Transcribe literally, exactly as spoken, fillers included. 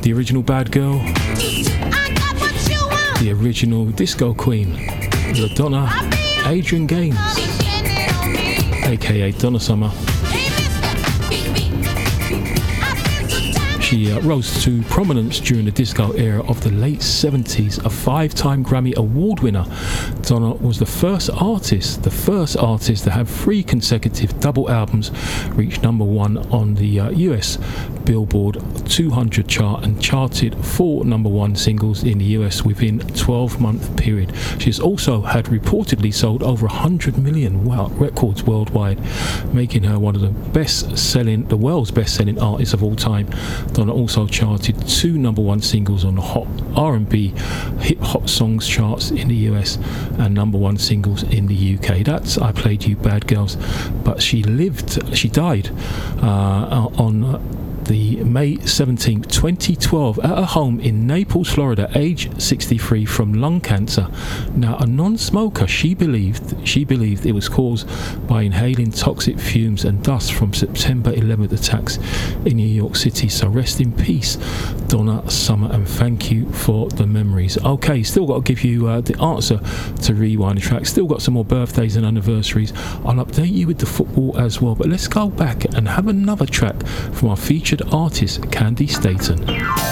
The original bad girl, the original disco queen, LaDonna Adrian Gaines, aka Donna Summer. She uh, rose to prominence during the disco era of the late seventies. A five-time Grammy Award winner, Donna was the first artist, the first artist to have three consecutive double albums reach number one on the uh, U S Billboard two hundred chart and charted four number one singles in the U S within a twelve month period. She's also had reportedly sold over one hundred million records worldwide, making her one of the best selling, the world's best selling artists of all time. Donna also charted two number one singles on the hot R and B hip hop songs charts in the U S and number one singles in the U K. That's I Played You Bad Girls. But she lived, she died uh, on the May seventeenth, twenty twelve at her home in Naples, Florida, age sixty-three, from lung cancer. Now, a non-smoker, she believed she believed it was caused by inhaling toxic fumes and dust from September eleventh attacks in New York City. So rest in peace, Donna Summer, and thank you for the memories. Okay, still got to give you uh, the answer to Rewind the Track. Still got some more birthdays and anniversaries. I'll update you with the football as well, but let's go back and have another track from our featured artist, Candy Staten.